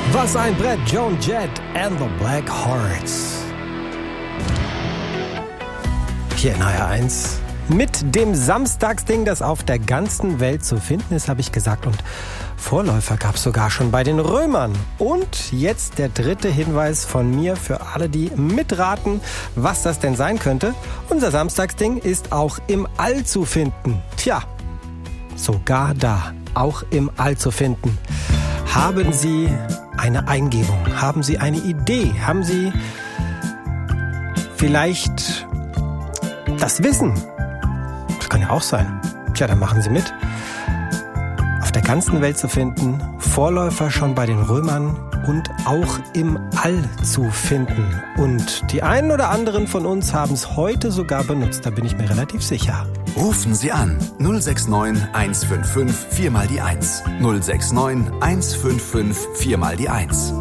Was ein Brett, Joan Jett and the Black Hearts. Hier in HR1 mit dem Samstagsding, das auf der ganzen Welt zu finden ist, habe ich gesagt. Und Vorläufer gab es sogar schon bei den Römern. Und jetzt der dritte Hinweis von mir für alle, die mitraten, was das denn sein könnte. Unser Samstagsding ist auch im All zu finden. Tja, sogar da, auch im All zu finden. Haben Sie eine Eingebung? Haben Sie eine Idee? Haben Sie vielleicht das Wissen? Das kann ja auch sein. Tja, dann machen Sie mit. Auf der ganzen Welt zu finden, Vorläufer schon bei den Römern und auch im All zu finden. Und die einen oder anderen von uns haben es heute sogar benutzt, da bin ich mir relativ sicher. Rufen Sie an 069 155 4 mal die 1. 069 155 4 mal die 1.